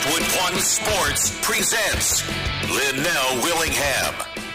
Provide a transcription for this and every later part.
Lakewood One Sports presents Linnell Willingham.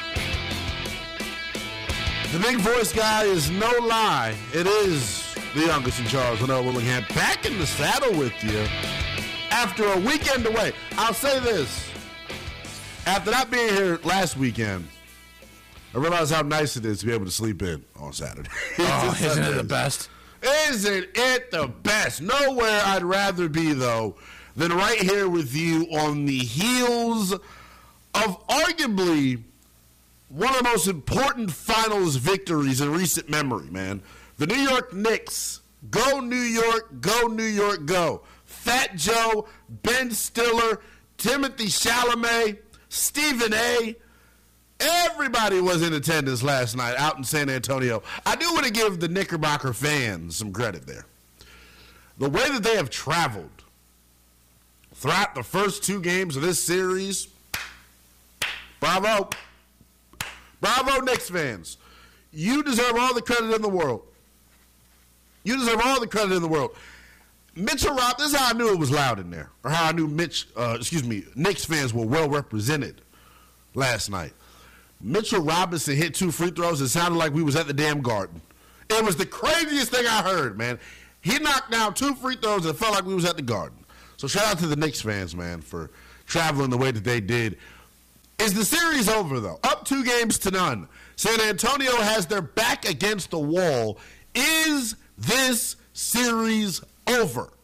The big voice guy is no lie. It is the youngest in Charles, Linnell Willingham, back in the saddle with you after a weekend away. I'll say this. After not being here last weekend, I realized how nice it is to be able to sleep in on Saturday. Isn't it the best? Isn't it the best? Nowhere I'd rather be, though, than right here with you on the heels of arguably one of the most important finals victories in recent memory, man. The New York Knicks. Go New York, go New York, go. Fat Joe, Ben Stiller, Timothy Chalamet, Stephen A. Everybody was in attendance last night out in San Antonio. I do want to give the Knickerbocker fans some credit there. The way that they have traveled throughout the first two games of this series, bravo. Bravo, Knicks fans. You deserve all the credit in the world. You deserve all the credit in the world. Mitchell Rob, this is how I knew it was loud in there, or how I knew Knicks fans were well represented last night. Mitchell Robinson hit 2 free throws. It sounded like we was at the damn Garden. It was the craziest thing I heard, man. He knocked down 2 free throws, and it felt like we was at the Garden. So shout out to the Knicks fans, man, for traveling the way that they did. Is the series over, though? Up 2-0. San Antonio has their back against the wall. Is this series over?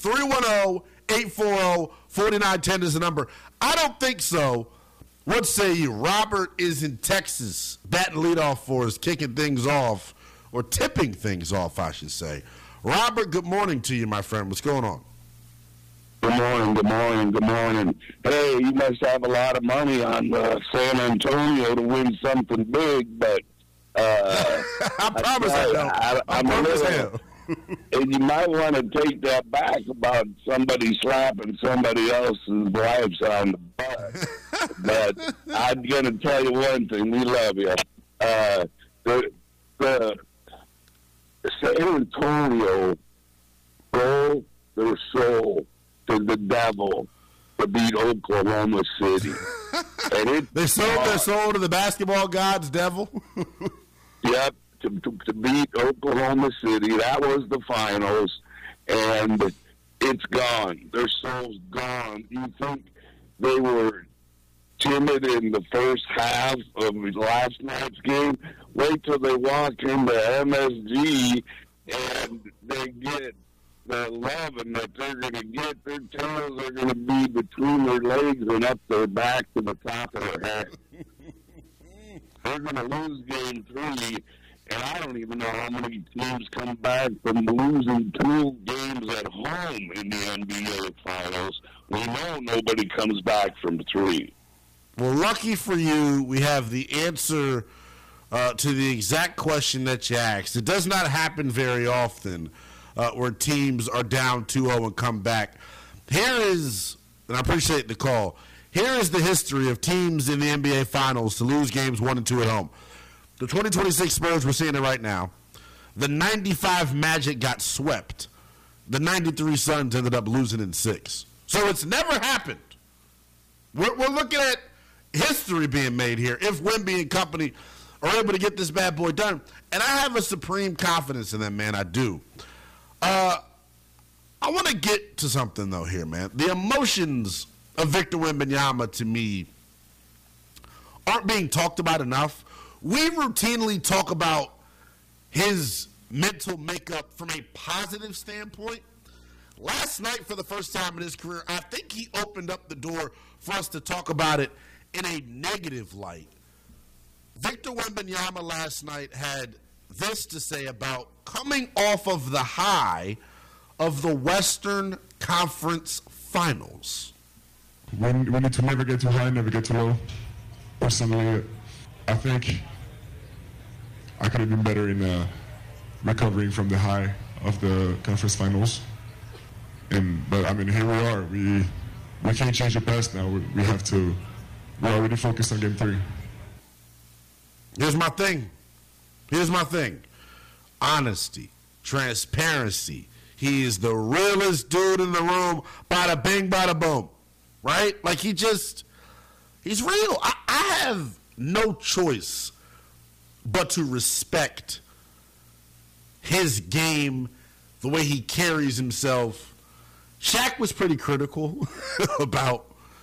310-840-4910 is the number. I don't think so. What say you? Robert is in Texas, batting leadoff for us, kicking things off, or tipping things off, I should say. Robert, good morning to you, my friend. What's going on? Good morning. Hey, you must have a lot of money on San Antonio to win something big, but I promise I don't. I promise hell. And you might want to take that back about somebody slapping somebody else's wives on the butt. But I'm going to tell you one thing. We love you. The San Antonio sold their soul to the devil to beat Oklahoma City. And they sold their soul to the basketball gods, devil? Yep. To beat Oklahoma City. That was the finals, and it's gone. Their soul's gone. You think they were timid in the first half of last night's game? Wait till they walk into MSG and they get the loving that they're going to get. Their tails are going to be between their legs and up their back to the top of their head. They're going to lose game 3. And I don't even know how many teams come back from losing 2 games at home in the NBA Finals. We know nobody comes back from 3. Well, lucky for you, we have the answer to the exact question that you asked. It does not happen very often where teams are down 2-0 and come back. Here is, and I appreciate the call, here is the history of teams in the NBA Finals to lose games 1 and 2 at home. The 2026 Spurs, we're seeing it right now. The 95 Magic got swept. The 93 Suns ended up losing in 6. So it's never happened. We're looking at history being made here if Wemby and company are able to get this bad boy done. And I have a supreme confidence in them, man. I do. I want to get to something, though, here, man. The emotions of Victor Wembanyama, to me, aren't being talked about enough. We routinely talk about his mental makeup from a positive standpoint. Last night, for the first time in his career, I think he opened up the door for us to talk about it in a negative light. Victor Wembanyama last night had this to say about coming off of the high of the Western Conference Finals. We need to never get too high, never get too low. Personally, I think I could have been better in recovering from the high of the conference finals. But I mean, here we are. We can't change the past now. We're already focused on game 3. Here's my thing. Honesty, transparency. He is the realest dude in the room. Bada bing, bada boom. right? Like, he's real. I have no choice but to respect his game, the way he carries himself. Shaq was pretty critical about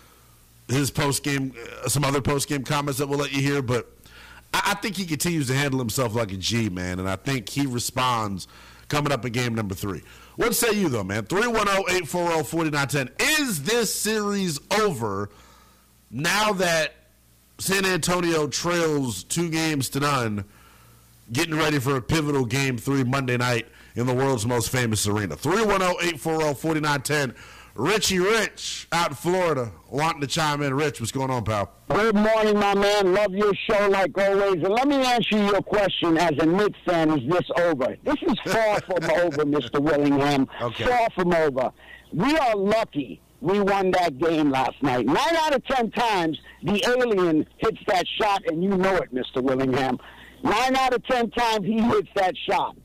his post-game, some other post-game comments that we'll let you hear, but I think he continues to handle himself like a G, man, and I think he responds coming up in game number 3. What say you, though, man? 310-840-4910. Is this series over now that San Antonio trails 2-0, getting ready for a pivotal game 3 Monday night in the world's most famous arena? 310-840-4910. Richie Rich out in Florida wanting to chime in. Rich, what's going on, pal? Good morning, my man. Love your show like always. And let me answer your question as a Knicks fan, is this over? This is far from over, Mr. Willingham. Okay. Far from over. We are lucky we won that game last night. 9 out of 10 times, the alien hits that shot, and you know it, Mr. Willingham. 9 out of 10 times, he hits that shot.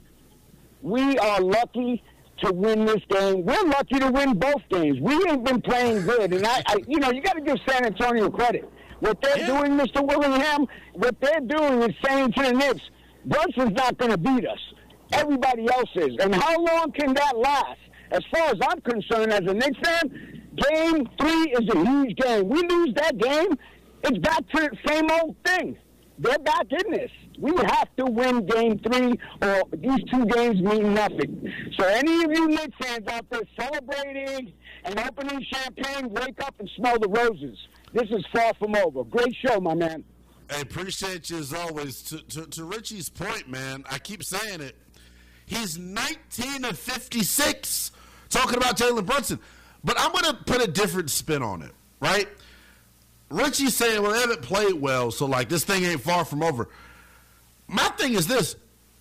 We are lucky to win this game. We're lucky to win both games. We ain't been playing good, and you got to give San Antonio credit. What they're doing, Mr. Willingham, what they're doing is saying to the Knicks, Brunson's not going to beat us. Everybody else is. And how long can that last? As far as I'm concerned, as a Knicks fan, Game 3 is a huge game. We lose that game, it's back to the same old thing. They're back in this. We have to win Game 3, or these 2 games mean nothing. So any of you Knicks fans out there celebrating and opening champagne, wake up and smell the roses. This is far from over. Great show, my man. I appreciate you as always. To Richie's point, man, I keep saying it. He's 19 of 56 talking about Jalen Brunson. But I'm going to put a different spin on it, right? Richie's saying, well, they haven't played well, so, like, this thing ain't far from over. My thing is this.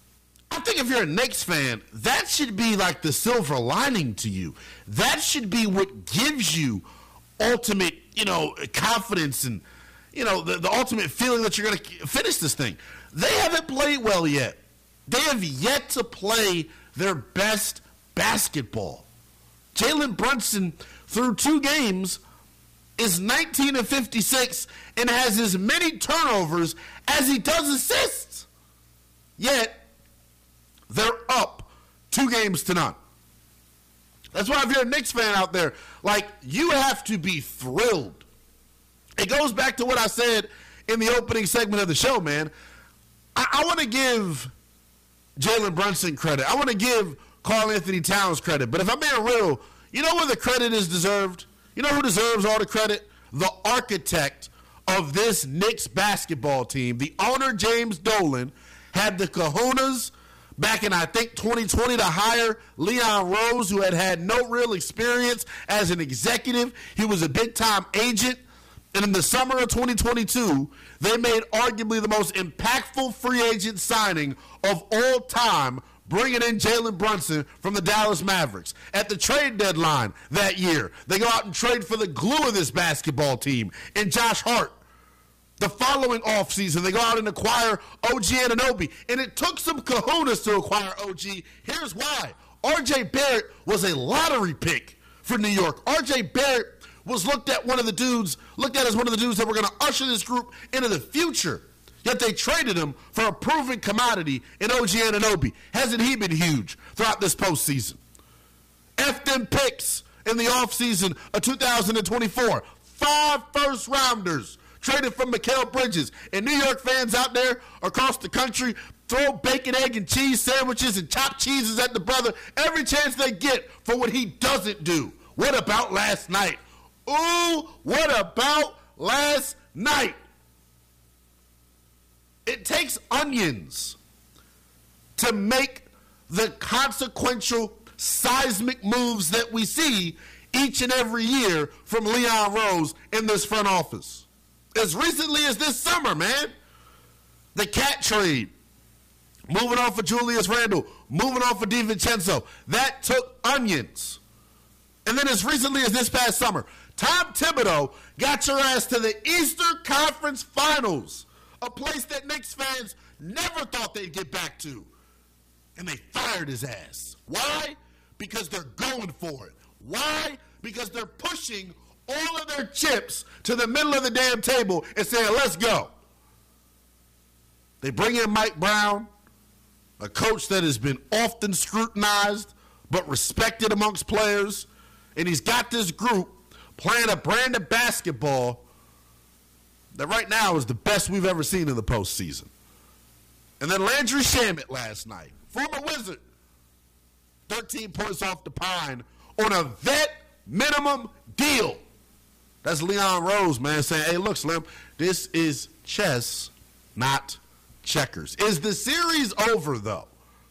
I think if you're a Knicks fan, that should be, like, the silver lining to you. That should be what gives you ultimate, confidence and, the ultimate feeling that you're going to finish this thing. They haven't played well yet. They have yet to play their best basketball. Jalen Brunson, through 2 games, is 19 of 56 and has as many turnovers as he does assists. Yet, they're up 2-0. That's why if you're a Knicks fan out there, you have to be thrilled. It goes back to what I said in the opening segment of the show, man. I want to give Jalen Brunson credit. I want to give Karl-Anthony Towns credit. But if I'm being real, you know where the credit is deserved? You know who deserves all the credit? The architect of this Knicks basketball team, the owner, James Dolan, had the kahunas back in, I think, 2020 to hire Leon Rose, who had no real experience as an executive. He was a big-time agent. And in the summer of 2022, they made arguably the most impactful free agent signing of all time, bringing in Jalen Brunson from the Dallas Mavericks. At the trade deadline that year, they go out and trade for the glue of this basketball team in Josh Hart. The following offseason, they go out and acquire OG Anunoby. And it took some kahunas to acquire OG. Here's why. R.J. Barrett was a lottery pick for New York. R.J. Barrett was looked at as one of the dudes that were going to usher this group into the future. Yet they traded him for a proven commodity in OG Anunoby. Hasn't he been huge throughout this postseason? F them picks in the offseason of 2024. 5 first-rounders traded from Mikal Bridges. And New York fans out there across the country throw bacon, egg, and cheese sandwiches and chopped cheeses at the brother every chance they get for what he doesn't do. What about last night? Ooh, what about last night? It takes onions to make the consequential seismic moves that we see each and every year from Leon Rose in this front office. As recently as this summer, man, the Cat trade, moving off of Julius Randle, moving off of DiVincenzo, that took onions. And then as recently as this past summer, Tom Thibodeau got your ass to the Eastern Conference Finals, a place that Knicks fans never thought they'd get back to. And they fired his ass. Why? Because they're going for it. Why? Because they're pushing all of their chips to the middle of the damn table and saying, let's go. They bring in Mike Brown, a coach that has been often scrutinized but respected amongst players, and he's got this group playing a brand of basketball that right now is the best we've ever seen in the postseason. And then Landry Shamet last night, former Wizard, 13 points off the pine on a vet minimum deal. That's Leon Rose, man, saying, hey, look, Slim, this is chess, not checkers. Is the series over, though?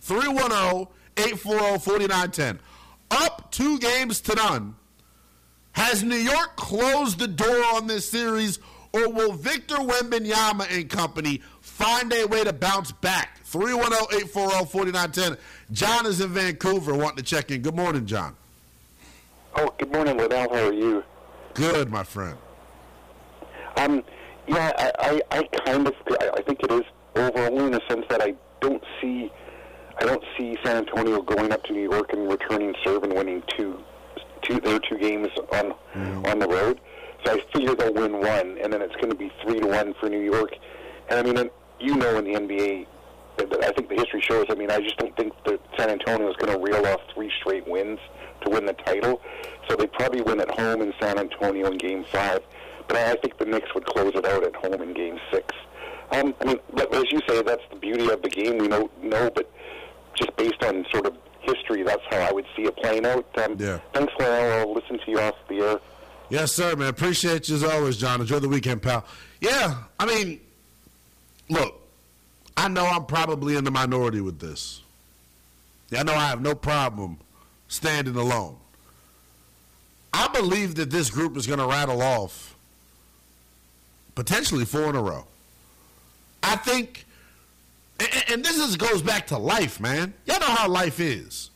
310-840-4910. Up 2-0. Has New York closed the door on this series, or will Victor Wembanyama and company find a way to bounce back? 310-840-4910. John is in Vancouver wanting to check in. Good morning, John. Oh, good morning, Liddell. How are you? Good, my friend. Yeah, I think it is over, only in the sense that I don't see San Antonio going up to New York and returning serve and winning their two games on the road. So I figure they'll win one, and then it's going to be 3-1 for New York. And I mean, you know, in the NBA, I think the history shows. I mean, I just don't think that San Antonio is going to reel off 3 straight wins to win the title. So they probably win at home in San Antonio in Game 5. But I think the Knicks would close it out at home in Game 6. I mean, as you say, that's the beauty of the game. We know, but just based on sort of history, that's how I would see it playing out. Yeah. Thanks, Larry. I'll listen to you off the air. Yes, sir, man. Appreciate you as always, John. Enjoy the weekend, pal. Yeah, I mean, look, I know I'm probably in the minority with this. I know I have no problem standing alone. I believe that this group is going to rattle off potentially 4 in a row. I think, and this goes back to life, man. Y'all know how life is.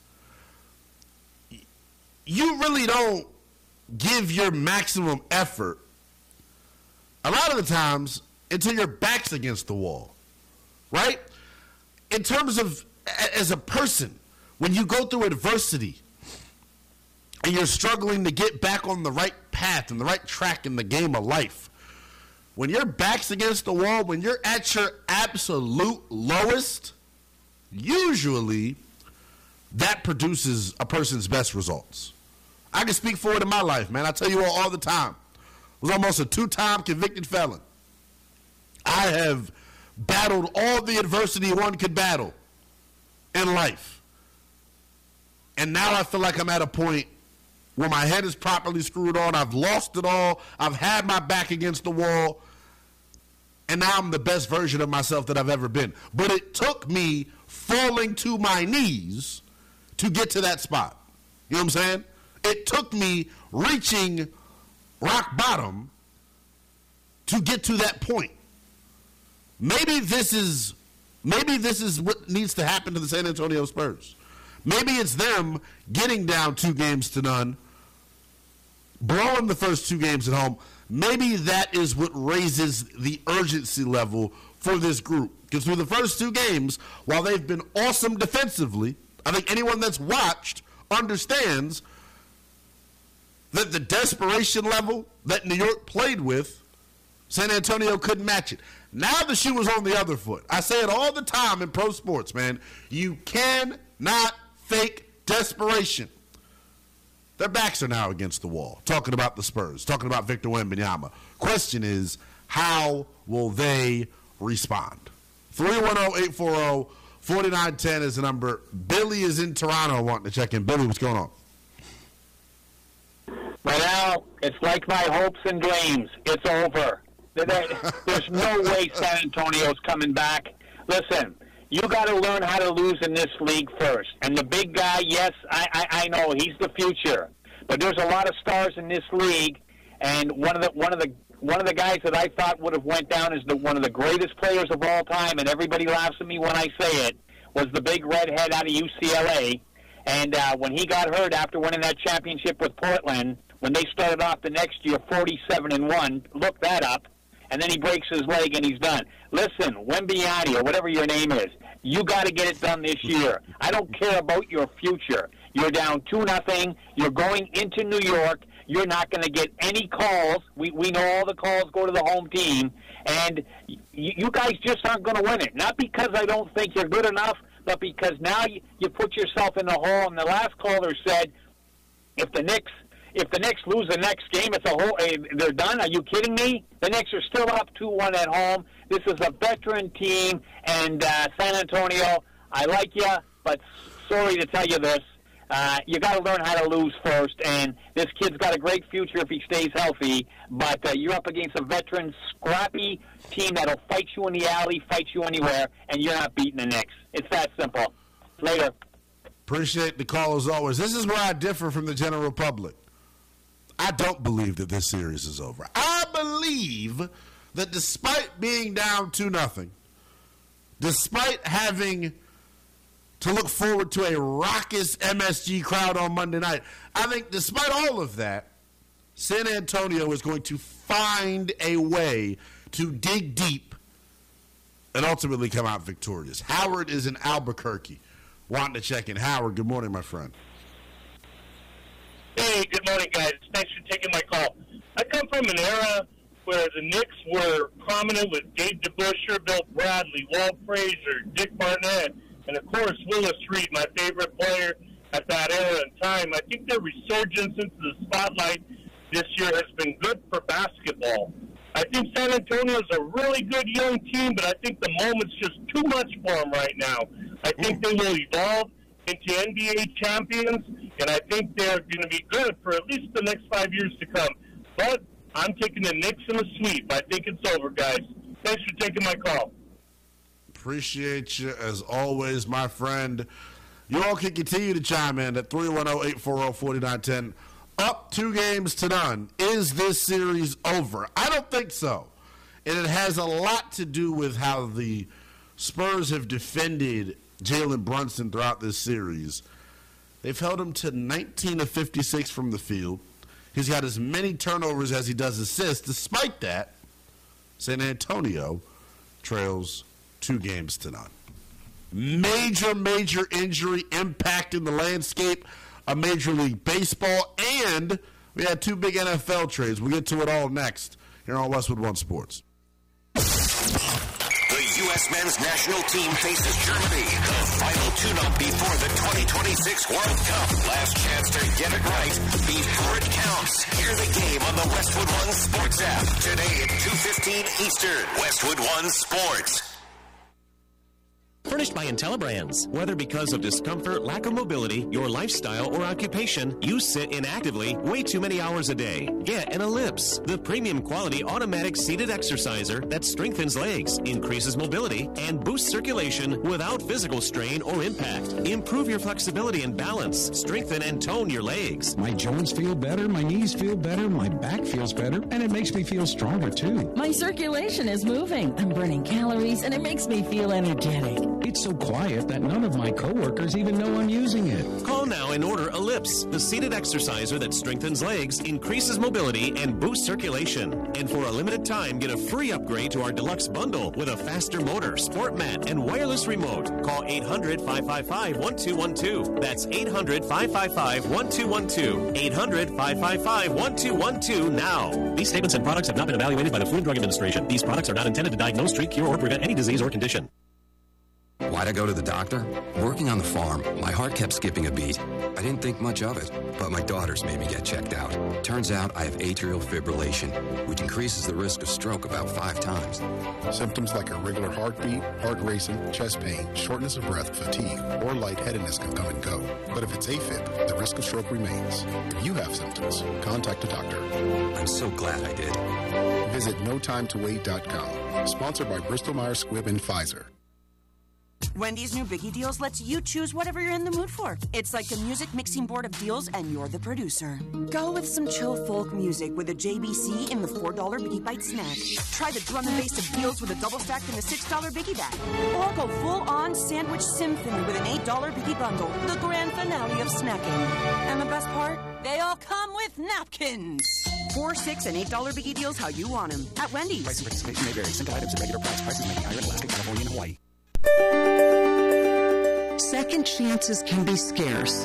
You really don't give your maximum effort a lot of the times until your back's against the wall, right? In terms of, as a person, when you go through adversity and you're struggling to get back on the right path and the right track in the game of life, when your back's against the wall, when you're at your absolute lowest, usually that produces a person's best results. I can speak for it in my life, man. I tell you all the time. I was almost a 2-time convicted felon. I have battled all the adversity one could battle in life. And now I feel like I'm at a point where my head is properly screwed on. I've lost it all. I've had my back against the wall. And now I'm the best version of myself that I've ever been. But it took me falling to my knees to get to that spot. You know what I'm saying? It took me reaching rock bottom to get to that point. Maybe this is what needs to happen to the San Antonio Spurs. Maybe it's them getting down 2-0, blowing the first 2 games at home. Maybe that is what raises the urgency level for this group. Because through the first 2 games, while they've been awesome defensively, I think anyone that's watched understands that the desperation level that New York played with, San Antonio couldn't match it. Now the shoe is on the other foot. I say it all the time in pro sports, man. You cannot fake desperation. Their backs are now against the wall, talking about the Spurs, talking about Victor Wembanyama. Question is, how will they respond? 310-840-4910 is the number. Billy is in Toronto wanting to check in. Billy, what's going on? Well, it's like my hopes and dreams. It's over. There's no way San Antonio's coming back. Listen, you got to learn how to lose in this league first. And the big guy, yes, I know he's the future. But there's a lot of stars in this league, and one of the guys that I thought would have went down as one of the greatest players of all time, and everybody laughs at me when I say it, was the big redhead out of UCLA. And when he got hurt after winning that championship with Portland, when they started off the next year 47-1, look that up, and then he breaks his leg and he's done. Listen, Wembanyama, or whatever your name is, you got to get it done this year. I don't care about your future. You're down 2-0. You're going into New York. you're not going to get any calls. We know all the calls go to the home team, and you guys just aren't going to win it. Not because I don't think you're good enough, but because now you put yourself in the hole. And the last caller said, if the Knicks lose the next game, it's a whole. They're done. Are you kidding me? The Knicks are still up 2-1 at home. This is a veteran team, and San Antonio, I like you, but sorry to tell you this. You got to learn how to lose first, and this kid's got a great future if he stays healthy, but you're up against a veteran, scrappy team that'll fight you in the alley, fight you anywhere, and you're not beating the Knicks. It's that simple. Later. Appreciate the call as always. This is where I differ from the general public. I don't believe that this series is over. I believe that despite being down 2-0, despite having to look forward to a raucous MSG crowd on Monday night, I think despite all of that, San Antonio is going to find a way to dig deep and ultimately come out victorious. Howard is in Albuquerque, wanting to check in. Howard, good morning, my friend. Hey, good morning, guys. Thanks for taking my call. I come from an era where the Knicks were prominent with Dave DeBusschere, Bill Bradley, Walt Frazier, Dick Barnett, and, of course, Willis Reed, my favorite player at that era and time. I think their resurgence into the spotlight this year has been good for basketball. I think San Antonio is a really good young team, but I think the moment's just too much for them right now. I think they will evolve into NBA champions, and I think they're going to be good for at least the next 5 years to come. But I'm taking the Knicks in a sweep. I think it's over, guys. Thanks for taking my call. Appreciate you as always, my friend. You all can continue to chime in at 310-840-4910. Up 2-0. Is this series over? I don't think so. And it has a lot to do with how the Spurs have defended Jalen Brunson throughout this series. They've held him to 19 of 56 from the field. He's got as many turnovers as he does assists. Despite that, San Antonio trails 2-0. Major injury impacting the landscape of Major League Baseball, and we had 2 big NFL trades. We'll get to it all next here on Westwood One Sports. The U.S. men's national team faces Germany, the final tune-up before the 2026 World Cup. Last chance to get it right before it counts. Hear the game on the Westwood One Sports app today at 2:15 Eastern. Westwood One Sports. Furnished by IntelliBrands. Whether because of discomfort, lack of mobility, your lifestyle, or occupation, you sit inactively way too many hours a day. Get an Ellipse, the premium quality automatic seated exerciser that strengthens legs, increases mobility, and boosts circulation without physical strain or impact. Improve your flexibility and balance. Strengthen and tone your legs. My joints feel better, my knees feel better, my back feels better, and it makes me feel stronger too. My circulation is moving. I'm burning calories, and it makes me feel energetic. It's so quiet that none of my coworkers even know I'm using it. Call now and order Ellipse, the seated exerciser that strengthens legs, increases mobility, and boosts circulation. And for a limited time, get a free upgrade to our deluxe bundle with a faster motor, sport mat, and wireless remote. Call 800-555-1212. That's 800-555-1212. 800-555-1212 now. These statements and products have not been evaluated by the Food and Drug Administration. These products are not intended to diagnose, treat, cure, or prevent any disease or condition. Why'd I go to the doctor? Working on the farm, my heart kept skipping a beat. I didn't think much of it, but my daughters made me get checked out. Turns out I have atrial fibrillation, which increases the risk of stroke about 5 times. Symptoms like irregular heartbeat, heart racing, chest pain, shortness of breath, fatigue, or lightheadedness can come and go. But if it's AFib, the risk of stroke remains. If you have symptoms, contact a doctor. I'm so glad I did. Visit NoTimeToWait.com. Sponsored by Bristol-Myers Squibb and Pfizer. Wendy's new Biggie Deals lets you choose whatever you're in the mood for. It's like a music mixing board of deals, and you're the producer. Go with some chill folk music with a JBC in the $4 Biggie Bite snack. Try the drum and bass of deals with a double stack in the $6 Biggie bag. Or go full-on sandwich symphony with an $8 Biggie bundle, the grand finale of snacking. And the best part? They all come with napkins. $4, $6, and $8 Biggie Deals how you want them at Wendy's. Price and participation may vary. Single items at regular price. Prices may be higher in Alaska, California, and Hawaii. Second chances can be scarce.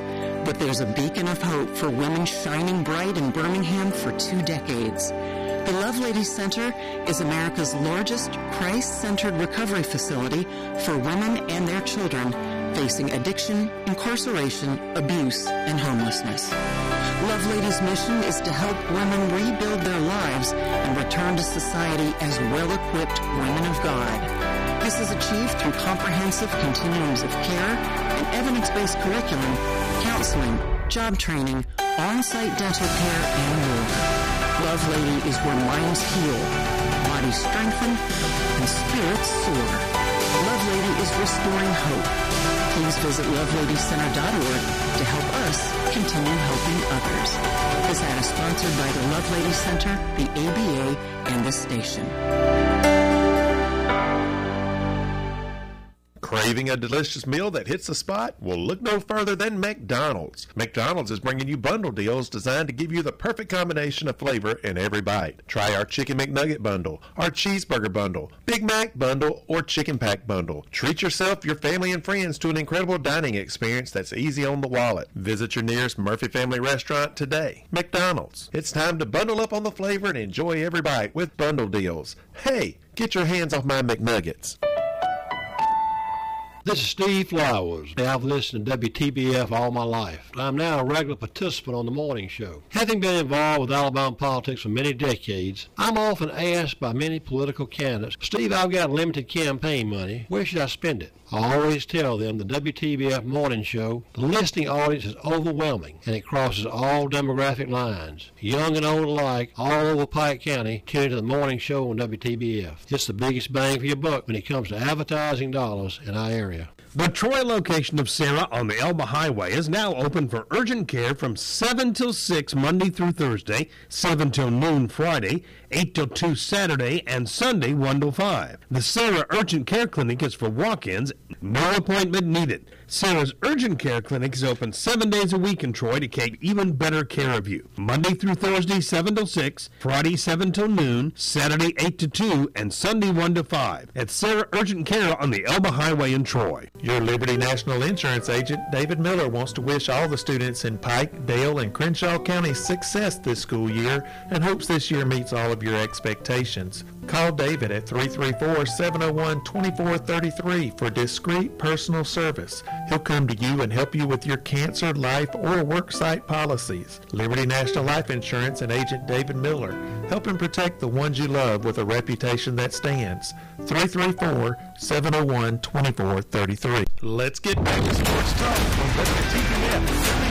But there's a beacon of hope for women shining bright in Birmingham for 2 decades. The Lovelady Center is America's largest Christ-centered recovery facility for women and their children facing addiction, incarceration, abuse, and homelessness. Lovelady's mission is to help women rebuild their lives and return to society as well-equipped women of God. This is achieved through comprehensive continuums of care and evidence-based curriculum, counseling, job training, on-site dental care, and more. Lovelady is where minds heal, bodies strengthen, and spirits soar. Lovelady is restoring hope. Please visit loveladycenter.org to help us continue helping others. This ad is sponsored by the Lovelady Center, the ABA, and this station. Craving a delicious meal that hits the spot? Well, look no further than McDonald's. McDonald's is bringing you bundle deals designed to give you the perfect combination of flavor in every bite. Try our Chicken McNugget bundle, our Cheeseburger bundle, Big Mac bundle, or Chicken Pack bundle. Treat yourself, your family, and friends to an incredible dining experience that's easy on the wallet. Visit your nearest Murphy Family restaurant today. McDonald's. It's time to bundle up on the flavor and enjoy every bite with bundle deals. Hey, get your hands off my McNuggets. This is Steve Flowers. I've listened to WTBF all my life. I'm now a regular participant on the morning show. Having been involved with Alabama politics for many decades, I'm often asked by many political candidates, Steve, I've got limited campaign money. Where should I spend it? I always tell them the WTBF morning show, the listening audience is overwhelming, and it crosses all demographic lines. Young and old alike, all over Pike County, tune into the morning show on WTBF. It's the biggest bang for your buck when it comes to advertising dollars in our area. The Troy location of Sarah on the Elba Highway is now open for urgent care from 7 till 6 Monday through Thursday, 7 till noon Friday, 8 till 2 Saturday, and Sunday 1 till 5. The Sarah Urgent Care Clinic is for walk-ins, no appointment needed. Sarah's Urgent Care Clinic is open 7 days a week in Troy to take even better care of you. Monday through Thursday 7 till 6, Friday 7 till noon, Saturday 8 to 2, and Sunday 1 to 5. At Sarah Urgent Care on the Elba Highway in Troy. Your Liberty National Insurance agent, David Miller, wants to wish all the students in Pike, Dale, and Crenshaw counties success this school year and hopes this year meets all of your expectations. Call David at 334-701-2433 for discreet personal service. He'll come to you and help you with your cancer, life, or worksite policies. Liberty National Life Insurance and agent David Miller, helping protect the ones you love with a reputation that stands. 334-701-2433. Let's get back to sports talk on WTBF.